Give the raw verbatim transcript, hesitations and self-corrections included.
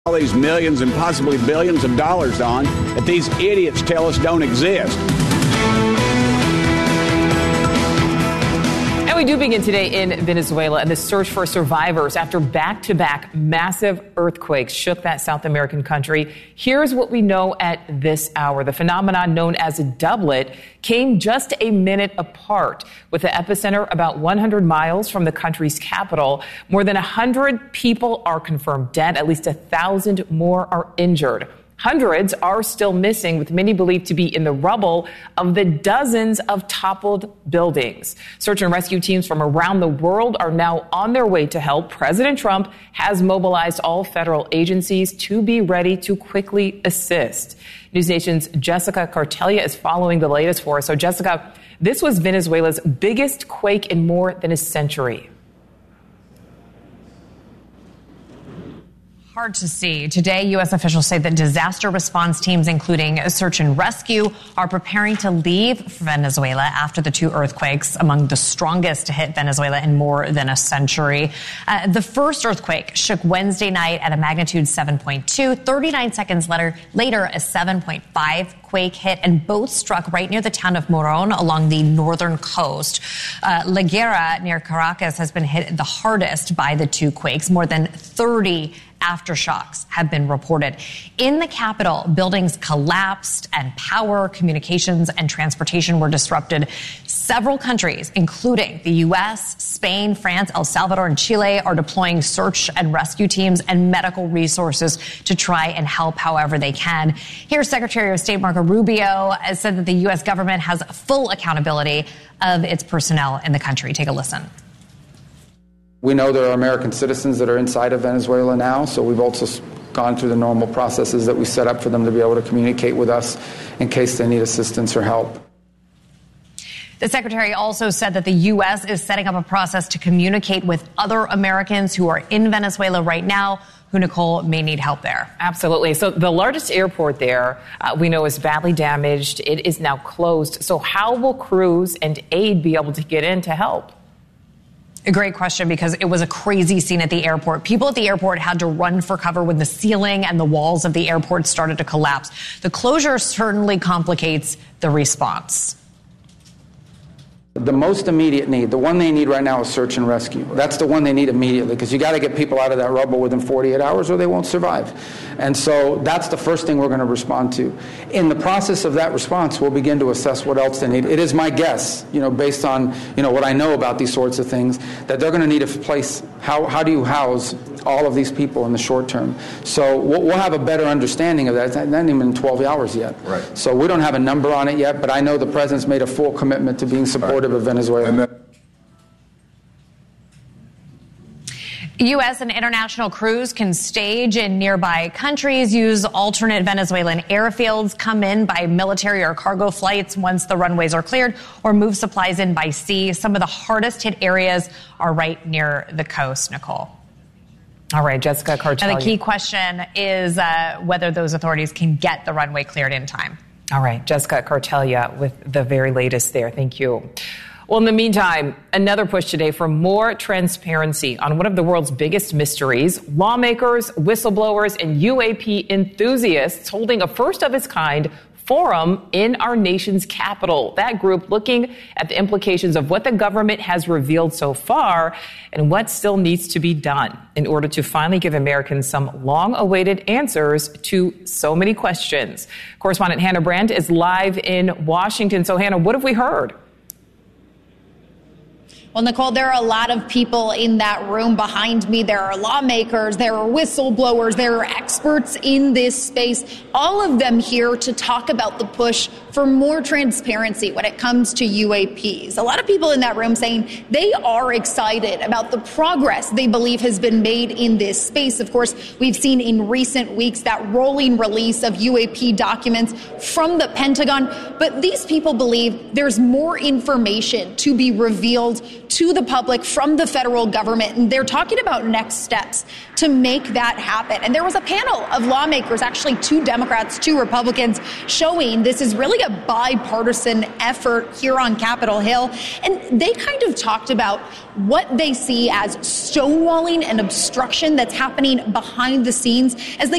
all these millions and possibly billions of dollars on that these idiots tell us don't exist. And we do begin today in Venezuela and the search for survivors after back-to-back massive earthquakes shook that South American country. Here's what we know at this hour. The phenomenon known as a doublet came just a minute apart, with the epicenter about one hundred miles from the country's capital. More than one hundred people are confirmed dead. At least one thousand more are injured. Hundreds are still missing, with many believed to be in the rubble of the dozens of toppled buildings. Search and rescue teams from around the world are now on their way to help. President Trump has mobilized all federal agencies to be ready to quickly assist. News Nation's Jessica Cartelia is following the latest for us. So, Jessica, this was Venezuela's biggest quake in more than a century. Hard to see. Today, U S officials say that disaster response teams, including search and rescue, are preparing to leave Venezuela after the two earthquakes, among the strongest to hit Venezuela in more than a century. Uh, the first earthquake shook Wednesday night at a magnitude seven point two. thirty-nine seconds later, later a seven point five quake hit, and both struck right near the town of Moron along the northern coast. Uh, La Guera near Caracas has been hit the hardest by the two quakes. More than thirty aftershocks have been reported. In the capital, buildings collapsed and power, communications, and transportation were disrupted. Several countries, including the U S, Spain, France, El Salvador, and Chile, are deploying search and rescue teams and medical resources to try and help however they can. Here, Secretary of State Marco Rubio has said that the U S government has full accountability of its personnel in the country. Take a listen. We know there are American citizens that are inside of Venezuela now, so we've also gone through the normal processes that we set up for them to be able to communicate with us in case they need assistance or help. The secretary also said that the U S is setting up a process to communicate with other Americans who are in Venezuela right now who, Nicole, may need help there. Absolutely. So the largest airport there, uh, we know, is badly damaged. It is now closed. So how will crews and aid be able to get in to help? A great question, because it was a crazy scene at the airport. People at the airport had to run for cover when the ceiling and the walls of the airport started to collapse. The closure certainly complicates the response. The most immediate need, the one they need right now, is search and rescue. That's the one they need immediately, because you got to get people out of that rubble within forty-eight hours or they won't survive. And so that's the first thing we're going to respond to. In the process of that response, we'll begin to assess what else they need. It is my guess, you know, based on, you know, what I know about these sorts of things, that they're going to need a place. How, how do you house all of these people in the short term? So we'll, we'll have a better understanding of that. It's not even twelve hours yet. Right. So we don't have a number on it yet, but I know the president's made a full commitment to being supportive of Venezuela. U S and international crews can stage in nearby countries, use alternate Venezuelan airfields, come in by military or cargo flights once the runways are cleared, or move supplies in by sea. Some of the hardest hit areas are right near the coast, Nicole. All right, Jessica Cartelia. And the key question is uh, whether those authorities can get the runway cleared in time. All right, Jessica Cartelia with the very latest there. Thank you. Well, in the meantime, another push today for more transparency on one of the world's biggest mysteries. Lawmakers, whistleblowers, and U A P enthusiasts holding a first-of-its-kind forum in our nation's capital. That group looking at the implications of what the government has revealed so far and what still needs to be done in order to finally give Americans some long-awaited answers to so many questions. Correspondent Hannah Brandt is live in Washington. So, Hannah, what have we heard? Well, Nicole, there are a lot of people in that room behind me. There are lawmakers, there are whistleblowers, there are experts in this space, all of them here to talk about the push for more transparency when it comes to U A Ps. A lot of people in that room saying they are excited about the progress they believe has been made in this space. Of course, we've seen in recent weeks that rolling release of U A P documents from the Pentagon. But these people believe there's more information to be revealed to the public from the federal government. And they're talking about next steps to make that happen. And there was a panel of lawmakers, actually two Democrats, two Republicans, showing this is really a bipartisan effort here on Capitol Hill. And they kind of talked about what they see as stonewalling and obstruction that's happening behind the scenes as they